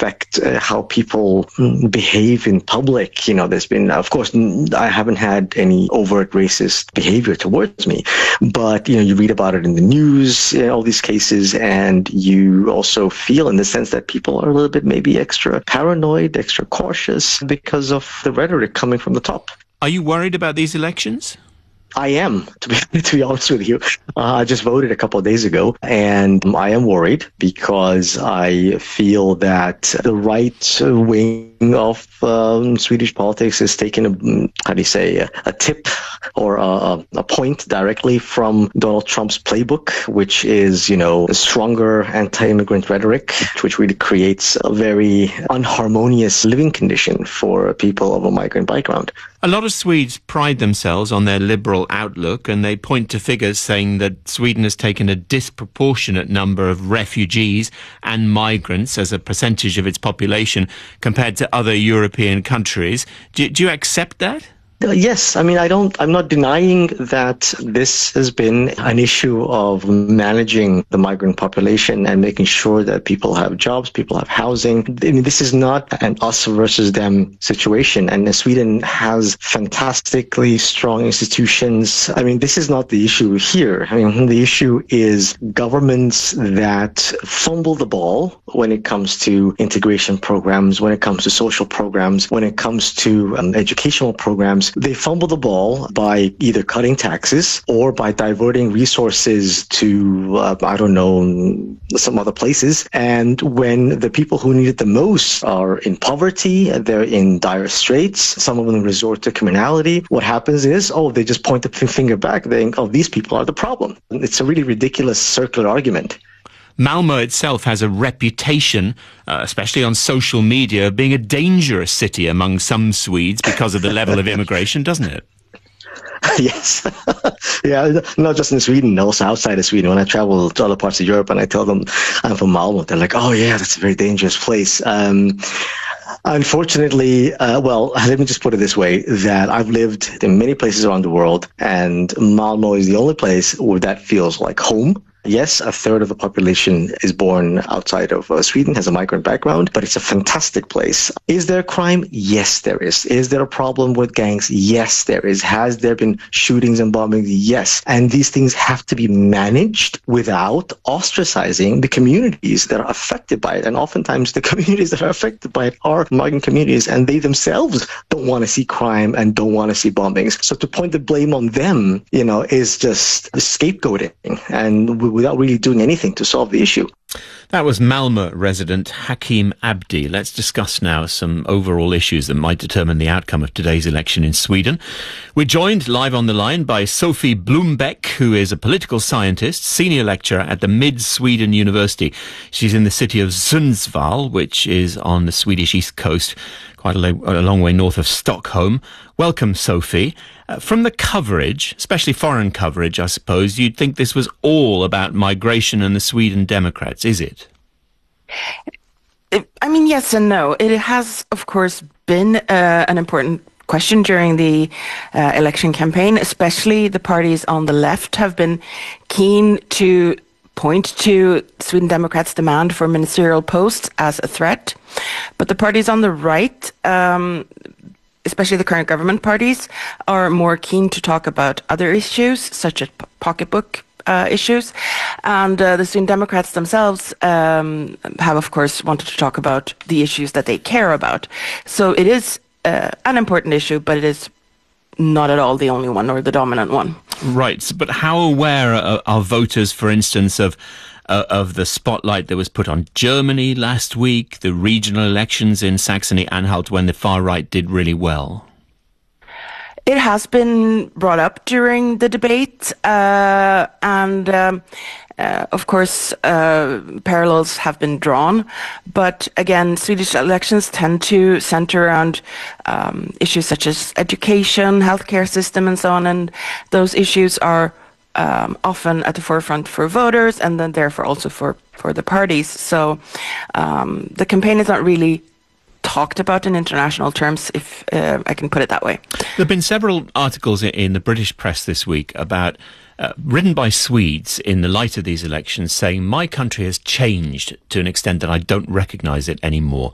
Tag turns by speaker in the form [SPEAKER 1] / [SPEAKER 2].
[SPEAKER 1] affect how people behave in public. There's been, of course, I haven't had any overt racist behavior towards me, but, you read about it in the news, all these cases, and you also feel in the sense that people are a little bit maybe extra paranoid, extra cautious because of the rhetoric coming from the top.
[SPEAKER 2] Are you worried about these elections?
[SPEAKER 1] I am, to be honest with you. I just voted a couple of days ago, and I am worried because I feel that the right wing of Swedish politics is taking a tip or a point directly from Donald Trump's playbook, which is, a stronger anti-immigrant rhetoric, which really creates a very unharmonious living condition for people of a migrant background.
[SPEAKER 2] A lot of Swedes pride themselves on their liberal outlook, and they point to figures saying that Sweden has taken a disproportionate number of refugees and migrants as a percentage of its population compared to other European countries. Do you accept that?
[SPEAKER 1] Yes. I'm not denying that this has been an issue of managing the migrant population and making sure that people have jobs, people have housing. This is not an us versus them situation. And Sweden has fantastically strong institutions. This is not the issue here. The issue is governments that fumble the ball when it comes to integration programs, when it comes to social programs, when it comes to educational programs. They fumble the ball by either cutting taxes or by diverting resources to, some other places. And when the people who need it the most are in poverty, they're in dire straits, some of them resort to criminality, what happens is, they just point the finger back, saying, these people are the problem. It's a really ridiculous circular argument.
[SPEAKER 2] Malmö itself has a reputation, especially on social media, of being a dangerous city among some Swedes because of the level of immigration, doesn't it?
[SPEAKER 1] Yes. Yeah, not just in Sweden, also outside of Sweden. When I travel to other parts of Europe and I tell them I'm from Malmö, they're like, oh yeah, that's a very dangerous place. Unfortunately, let me just put it this way, that I've lived in many places around the world, and Malmö is the only place where that feels like home. Yes, a third of the population is born outside of Sweden, has a migrant background, but it's a fantastic place. Is there crime? Yes, there is. Is there a problem with gangs? Yes, there is. Has there been shootings and bombings? Yes. And these things have to be managed without ostracizing the communities that are affected by it. And oftentimes the communities that are affected by it are migrant communities, and they themselves don't want to see crime and don't want to see bombings. So to point the blame on them, is just scapegoating, and without really doing anything to solve the issue.
[SPEAKER 2] That was Malmö resident Hakim Abdi. Let's discuss now some overall issues that might determine the outcome of today's election in Sweden. We're joined live on the line by Sophie Blombeck, who is a political scientist, senior lecturer at the Mid-Sweden University. She's in the city of Sundsvall, which is on the Swedish east coast, quite a long way north of Stockholm. Welcome, Sophie. From the coverage, especially foreign coverage, I suppose, you'd think this was all about migration and the Sweden Democrats, is it?
[SPEAKER 3] Yes and no. It has, of course, been an important question during the election campaign. Especially the parties on the left have been keen to point to Sweden Democrats' demand for ministerial posts as a threat. But the parties on the right, especially the current government parties, are more keen to talk about other issues, such as pocketbook issues. And the Sweden Democrats themselves have, of course, wanted to talk about the issues that they care about. So it is an important issue, but it is not at all the only one or the dominant one. Right.
[SPEAKER 2] But how aware are voters, for instance, of the spotlight that was put on Germany last week, the regional elections in Saxony-Anhalt when the far right did really well?
[SPEAKER 3] It has been brought up during the debate, and of course, parallels have been drawn. But again, Swedish elections tend to center around issues such as education, healthcare system, and so on. And those issues are often at the forefront for voters, and then therefore also for the parties. So the campaign is not really talked about in international terms, if I can put it that way.
[SPEAKER 2] There have been several articles in the British press this week about written by Swedes in the light of these elections saying my country has changed to an extent that I don't recognise it anymore.